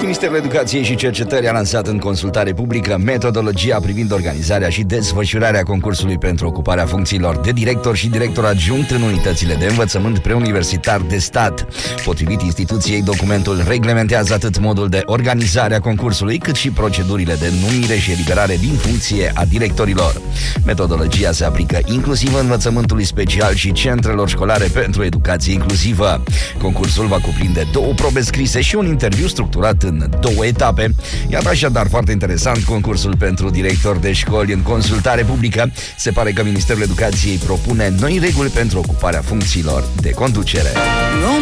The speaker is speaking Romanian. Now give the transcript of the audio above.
Ministerul Educației și Cercetării a lansat în consultare publică metodologia privind organizarea și desfășurarea concursului pentru ocuparea funcțiilor de director și director adjunct în unitățile de învățământ preuniversitar de stat. Potrivit instituției, documentul reglementează atât modul de organizare a concursului, cât și procedurile de numire și eliberare din funcție a directorilor. Metodologia se aplică inclusiv învățământului special și centrelor școlare pentru educație inclusivă. Concursul va cuprinde 2 probe scrise și un interviu structurat în 2 etape. Iată așadar, foarte interesant, concursul pentru director de școli în consultare publică. Se pare că Ministerul Educației propune noi reguli pentru ocuparea funcțiilor de conducere.